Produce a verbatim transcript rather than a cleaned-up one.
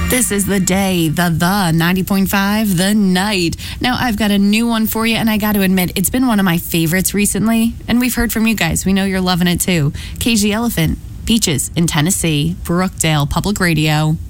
This is the day, the the ninety point five, the night. Now, I've got a new one for you, and I got to admit, it's been one of my favorites recently, and we've heard from you guys. We know you're loving it, too. Cage the Elephant, Beaches in Tennessee, Brookdale Public Radio.